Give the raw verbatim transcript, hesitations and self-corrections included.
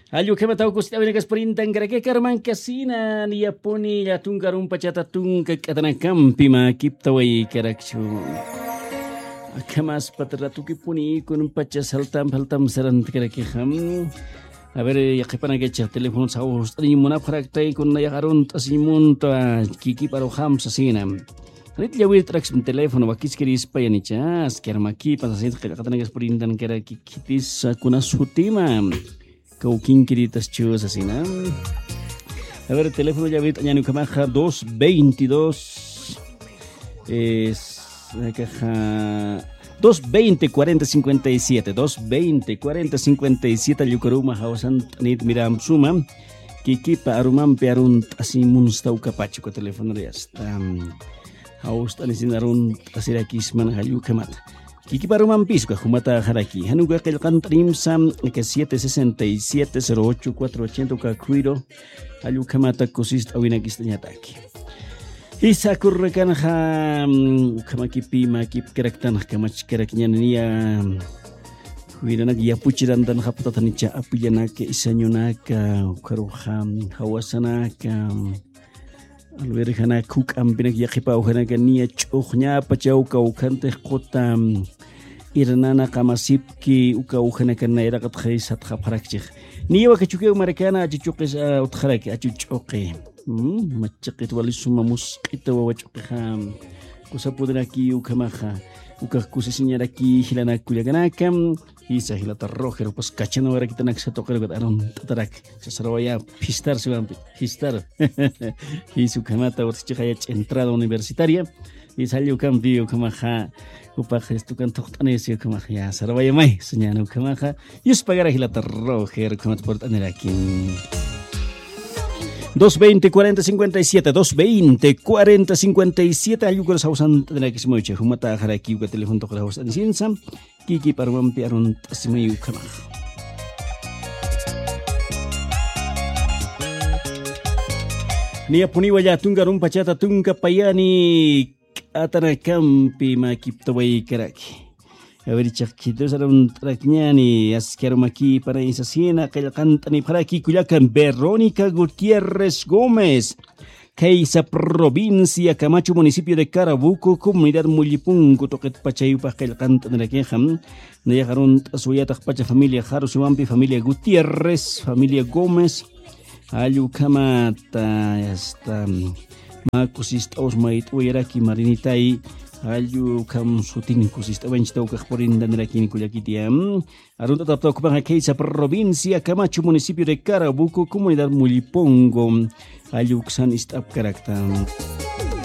Ayo que matau kusti awin kas perintang kara ke karman kasina ni yaponi ya tungkarum pacata tungka katana kampi ma kiptawai karakchu. Akamas patratu kipuni kun pacha saltam saltam saran kara ke ham. A ver, ya que para que echa teléfono saus ni mona praktai kun ya garun tasimun ta kiki paro ham sasina. Rit ya wir trax un teléfono wakis kiris pa yani chas kermaki pasasit katana kas perintan kara kikitis kuna sutima. Kau kinkiritas chus así, ¿no? A ver, el teléfono ya ahorita ya no camaja dos veintidós es la caja dos veinte cuarenta cincuenta y siete dos veinte cuarenta cincuenta y siete yukaruma hausan nit miram suma kiki pa arumam pe arun así munstau kapacho ko teléfono ya está haus tani sinarun asira kisman hayu kamat Kiki Paruman Pisco, Jumata Haraki, Hanuga Kelkan Trimsam, que siete sesenta y siete cero ocho cuatro ochenta Kakuiro, Ayukamata Cosist Awinakistañataki. Isakurrekan Ham, Kamakipi, Makip Keraktan, Kamach Kerakniania, Huiranak Yapuchirandan Hapatanicha, Apuyanaka, Isanyonaka, Karuham, Hawasanaka. Alberjana kuk ambinak yakipa ujana kania chuhnya pachau kau kante kota irnana kamasipki uka ujana kana irakat khaisat khaparakchik niwa kachuke marekana achuchukis utkharaki achuchuke hmm machqit walisuma musqita wa wachuqam kusapudnaki ukamaha uka kusisiñaraki hilana kuyaganakam Isa hilata rojer pues cachano era kita nak satu kali aron tatarak sasarwaya pistar suampi pistar y su camata orchikaya entrada universitaria y salió cambio kamaja upa gesto kan tohtanesio kamaja ya sarwaya mai senyano kamaja yus pagara hilata rojer kamat port anerakin dos veinte cuarenta cincuenta y siete dos veinte cuarenta cincuenta y siete ayugo sausan anerakin humata haraki uga telepon tokra haus ansinsam Kiki parwan piarun tasmayu kama. Nia puni wajah tunggarum pacata tungka payani atana kampi makiptawai keraki. Awari cakito saram traknya ni askar maki para insasina kaya kantani paraki kuyakan Verónica Gutiérrez Gómez. Kaisa provincia Camacho municipio de Carabuco comunidad Mullipungu toquet pachayu pakal canta de la quejam de llegaron a su yata pacha familia Jaro Suampi familia Gutiérrez familia Gómez ayu kamata hasta makusist osmait uyaraki marinitai ayu kam sutin kusist avenchta ukakporinda de la quiniculakitiam arunta tapta ocupan Kaisa provincia Camacho municipio de Carabuco comunidad Mullipungu Ayuksan istap karakter.